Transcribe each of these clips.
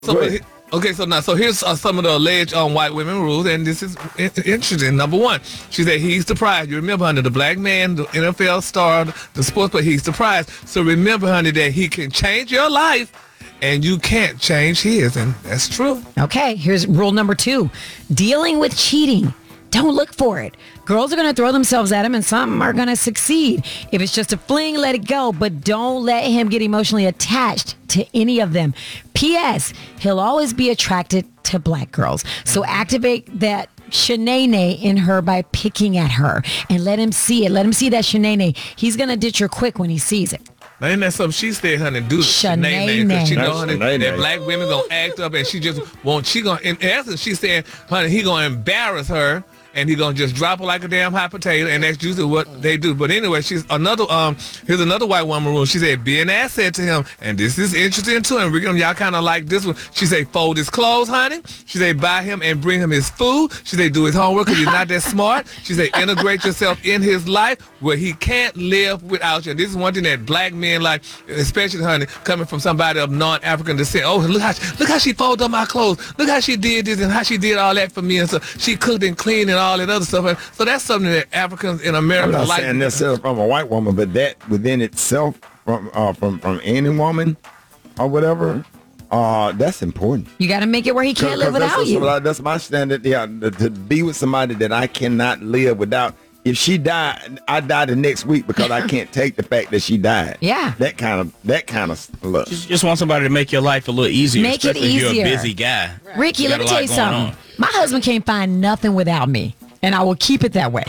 So here's some of the alleged white women rules, and this is interesting. Number one, she said he's the prize. You remember, honey, the black man, the NFL star, the sports player, he's the prize. So remember, honey, that he can change your life, and you can't change his, and that's true. Okay, here's rule number 2. Dealing with cheating. Don't look for it. Girls are going to throw themselves at him, and some are going to succeed. If it's just a fling, let it go, but don't let him get emotionally attached to any of them. P.S. He'll always be attracted to black girls. So activate that shenane in her by picking at her and let him see it. Let him see that shenane. He's going to ditch her quick when he sees it. Now, ain't that something she said, honey? Do shenane. Because she know, honey, that black women going to act up, and she just won't. She going, in essence, she's saying, honey, he going to embarrass her. And he gonna just drop her like a damn hot potato, and that's usually what they do. But anyway, here's another white woman rule. She said, be an asset to him, and this is interesting too. And y'all kind of like this one. She said, fold his clothes, honey. She said, buy him and bring him his food. She said, do his homework because he's not that smart. She said, integrate yourself in his life where he can't live without you. And this is one thing that black men like, especially, honey, coming from somebody of non-African descent. Oh, look how she folded up my clothes. Look how she did this and how she did all that for me, and so she cooked and cleaned and all that other stuff. And so that's something that Africans in America I'm not saying necessarily from a white woman, but that within itself, from any woman or whatever, that's important. You got to make it where he can't live without you. That's my standard. Yeah, to be with somebody that I cannot live without. If she died, I die the next week because I can't take the fact that she died. Yeah. That kind of look. Just want somebody to make your life a little easier. Make it easier. If you're a busy guy. Right. Ricky, let me tell you something. My husband can't find nothing without me, and I will keep it that way.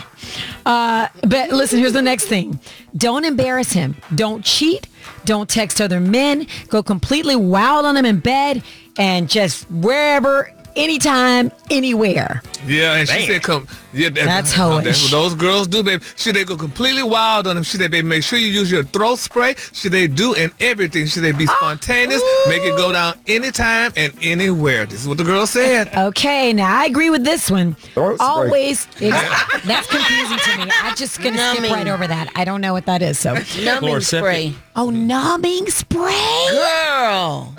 But listen, here's the next thing. Don't embarrass him. Don't cheat. Don't text other men. Go completely wild on him in bed, and just wherever, anytime, anywhere. Yeah, and she said, "Come, yeah, that's hoish. That's what those girls do, baby. Should they go completely wild on them? Should they, baby, make sure you use your throat spray? Should they do and everything? Should they be spontaneous? Make it go down anytime and anywhere? This is what the girl said. Okay, now I agree with this one. Always, that's confusing to me. I'm just gonna skip right over that. I don't know what that is. So numbing spray. Oh, numbing spray, girl.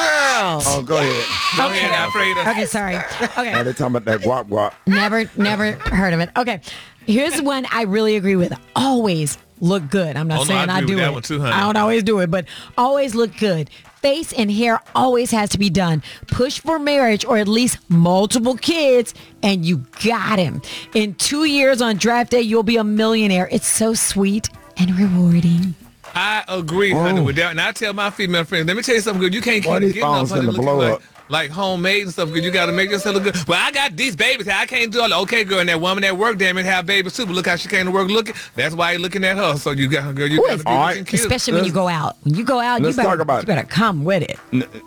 Oh, go ahead. Go ahead, Alfredo. Okay, sorry. Okay. Now they're talking about that guap guap. Never heard of it. Okay, here's one I really agree with. Always look good. I'm not saying I do it. One too, honey. I don't always do it, but always look good. Face and hair always has to be done. Push for marriage or at least multiple kids, and you got him. In 2 years on draft day, you'll be a millionaire. It's so sweet and rewarding. I agree, honey, with that. And I tell my female friends, let me tell you something good. You can't keep getting up, honey, looking like homemade and stuff, because you got to make yourself look good. Well, I got these babies. I can't do all that. Okay, girl, and that woman at work, damn it, have babies too. But look how she came to work looking. That's why you're looking at her. So you got, girl, you got to be looking cute. Especially when you go out. When you go out, you better come with it.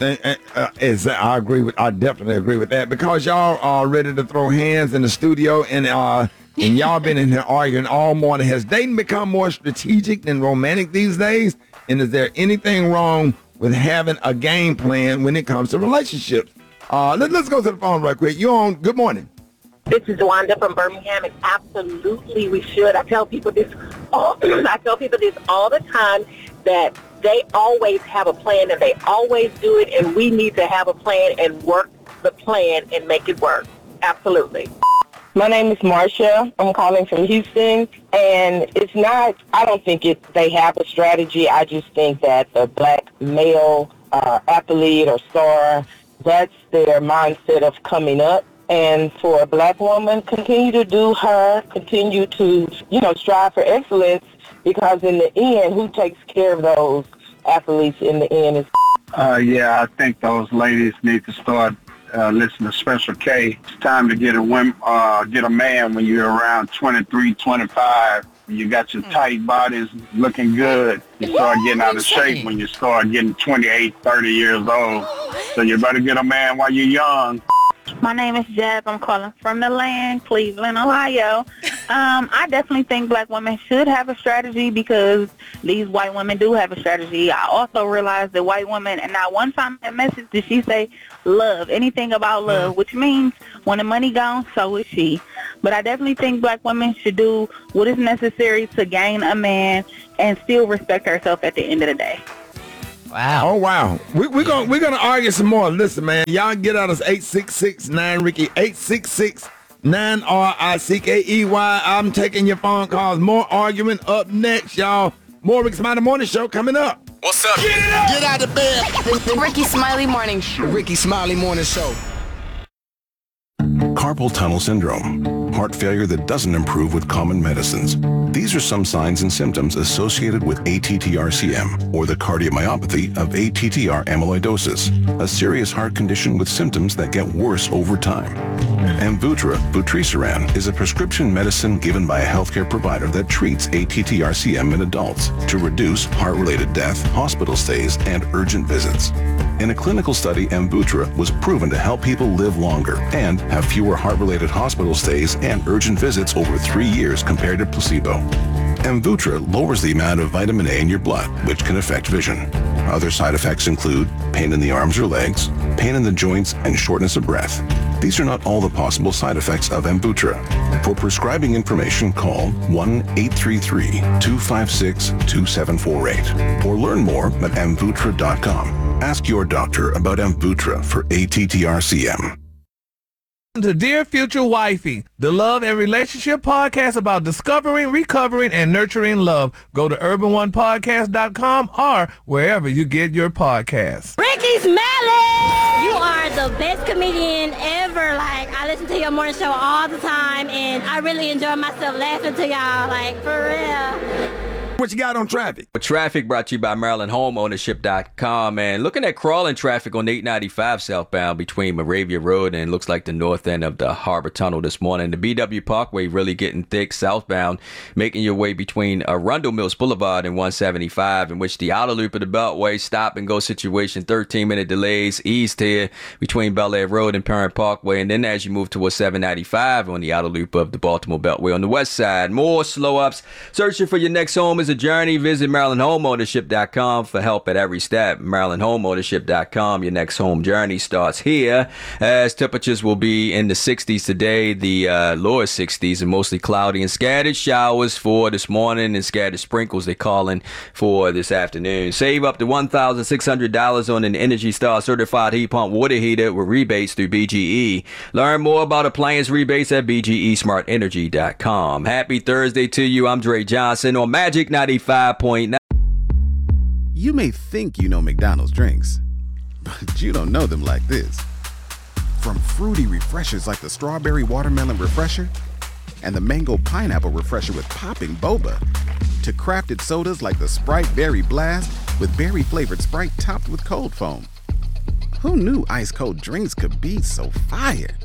I definitely agree with that, because y'all are ready to throw hands in the studio, and y'all been in here arguing all morning. Has dating become more strategic than romantic these days? And is there anything wrong with having a game plan when it comes to relationships? Let's go to the phone right quick. You on? Good morning. This is Wanda from Birmingham, and absolutely we should. I tell people this all the time, that they always have a plan and they always do it, and we need to have a plan and work the plan and make it work. Absolutely. My name is Marcia. I'm calling from Houston, and I don't think they have a strategy. I just think that the black male athlete or star, that's their mindset of coming up. And for a black woman, continue to do her, continue to, strive for excellence, because in the end, who takes care of those athletes in the end is I think those ladies need to start listen to Special K. It's time to get a man when you're around 23, 25. You got your tight bodies looking good. You start getting out of shape when you start getting 28, 30 years old. So you better get a man while you're young. My name is Jeb. I'm calling from the land, Cleveland, Ohio. I definitely think black women should have a strategy, because these white women do have a strategy. I also realize that white women, and not one time in that message did she say love, anything about love, which means when the money gone, so is she. But I definitely think black women should do what is necessary to gain a man and still respect herself at the end of the day. Wow. Oh, wow. We're gonna argue some more. Listen, man, y'all get out us 866-9-RICKY, 866-9-RICKEY. I'm taking your phone calls. More argument up next, y'all. More Ricky Smiley Morning Show coming up. What's up? Get it up! Get out of bed. The Ricky Smiley Morning Show. Ricky Smiley Morning Show. Carpal tunnel syndrome, heart failure that doesn't improve with common medicines. These are some signs and symptoms associated with ATTR-CM, or the cardiomyopathy of ATTR amyloidosis, a serious heart condition with symptoms that get worse over time. Amvuttra, vutrisiran, is a prescription medicine given by a healthcare provider that treats ATTR-CM in adults to reduce heart-related death, hospital stays, and urgent visits. In a clinical study, Amvuttra was proven to help people live longer and have fewer heart-related hospital stays and urgent visits over 3 years compared to placebo. Amvuttra lowers the amount of vitamin A in your blood, which can affect vision. Other side effects include pain in the arms or legs, pain in the joints, and shortness of breath. These are not all the possible side effects of Amvuttra. For prescribing information, call 1-833-256-2748 or learn more at amvuttra.com. Ask your doctor about Amvuttra for ATTR-CM. To Dear Future Wifey, the love and relationship podcast about discovering, recovering, and nurturing love. Go to urban1podcast.com or wherever you get your podcasts. Ricky Smiley! You are the best comedian ever. Like, I listen to your morning show all the time, and I really enjoy myself laughing to y'all, like, for real. What you got on traffic? Traffic brought to you by MarylandHomeownership.com. And looking at crawling traffic on 895 southbound between Moravia Road and looks like the north end of the Harbor Tunnel this morning. The BW Parkway really getting thick southbound, making your way between Arundel Mills Boulevard and 175, in which the outer loop of the Beltway stop and go situation, 13-minute delays east here between Bel Air Road and Parent Parkway. And then as you move towards 795 on the outer loop of the Baltimore Beltway on the west side, more slow ups. Searching for your next home is a journey. Visit MarylandHomeownership.com for help at every step. MarylandHomeownership.com. Your next home journey starts here, as temperatures will be in the 60s today, the lower 60s, and mostly cloudy and scattered showers for this morning and scattered sprinkles they're calling for this afternoon. Save up to $1,600 on an Energy Star certified heat pump water heater with rebates through BGE. Learn more about appliance rebates at BGESmartEnergy.com. Happy Thursday to you. I'm Dre Johnson on Magic 95.9. You may think you know McDonald's drinks, but you don't know them like this. From fruity refreshers like the Strawberry Watermelon Refresher and the Mango Pineapple Refresher with popping boba, to crafted sodas like the Sprite Berry Blast with berry-flavored Sprite topped with cold foam. Who knew ice-cold drinks could be so fire?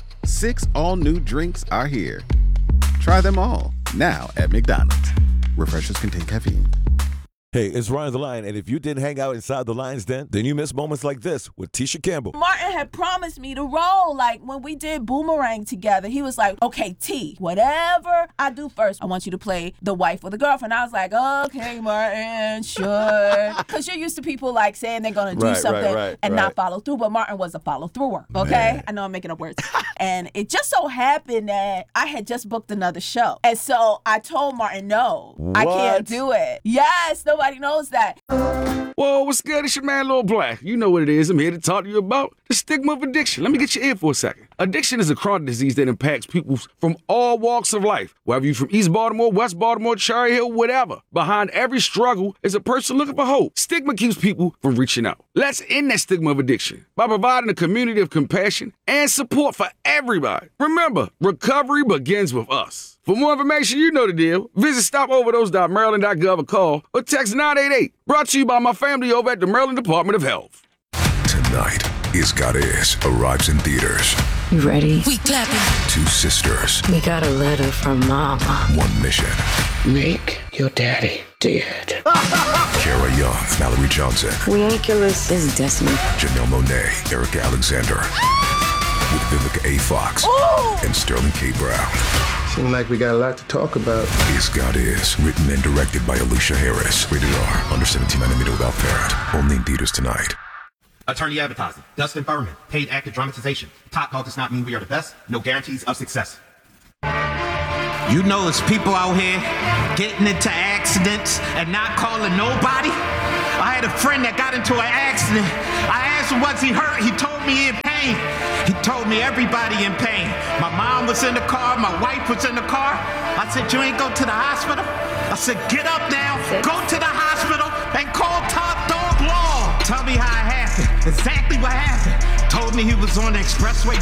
6 all-new drinks are here. Try them all, now at McDonald's. Refreshers contain caffeine. Hey, it's Ryan the Lion, and if you didn't hang out inside the Lion's Den, then you missed moments like this with Tisha Campbell. Martin had promised me to roll, like when we did Boomerang together. He was like, okay, T, whatever I do first, I want you to play the wife or the girlfriend. I was like, okay, Martin, sure. Because you're used to people like saying they're going to do something and not follow through, but Martin was a follow-througher, okay? Man. I know I'm making up words. And it just so happened that I had just booked another show. And so I told Martin, no, I can't do it. Yes, nobody knows that. Whoa, what's good? It's your man, Lil Black. You know what it is. I'm here to talk to you about the stigma of addiction. Let me get you in for a second. Addiction is a chronic disease that impacts people from all walks of life, whether you're from East Baltimore, West Baltimore, Cherry Hill, whatever. Behind every struggle is a person looking for hope. Stigma keeps people from reaching out. Let's end that stigma of addiction by providing a community of compassion and support for everybody. Remember, recovery begins with us. For more information, you know the deal. Visit stopoverdose.maryland.gov or call or text 988. Brought to you by my family over at the Maryland Department of Health. Tonight, Is Goddess arrives in theaters. You ready? We clapping. 2 sisters. We got a letter from Mama. 1 mission. Make your daddy dead. Kara Young, Mallory Johnson. We ain't killers. This is Destiny. Janelle Monáe, Erica Alexander. With Vivica A. Fox and Sterling K. Brown. Seems like we got a lot to talk about. Is Goddess, written and directed by Alicia Harris. Rated R, under 17 nanometer without parent. Only in theaters tonight. Attorney advertising. Dustin Furman. Paid actor dramatization. Top call does not mean we are the best. No guarantees of success. You know, it's people out here getting into accidents and not calling nobody. I had a friend that got into an accident. I asked him, was he hurt? He told me in pain. He told me everybody in pain. My mom was in the car. My wife was in the car. I said, you ain't go to the hospital? I said, get up now, go to the hospital and call Top Dog Law. Tell me how it happened, exactly what happened. Told me he was on the expressway